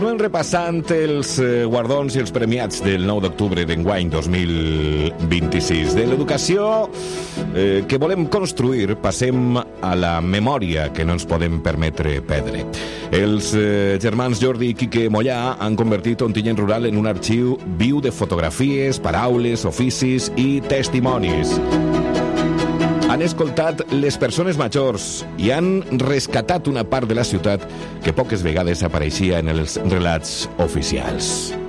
Continuem repassant els guardons i els premiats del 9 d'octubre d'enguany 2026. De l'educació que volem construir passem a la memòria que no ens podem permetre perdre. Els germans Jordi i Quique Mollà han convertit Ontinyent Rural en un arxiu viu de fotografies, paraules, oficis i testimonis. Han escoltat les persones majors i han rescatat una part de la ciutat que poques vegades apareixia en els relats oficials.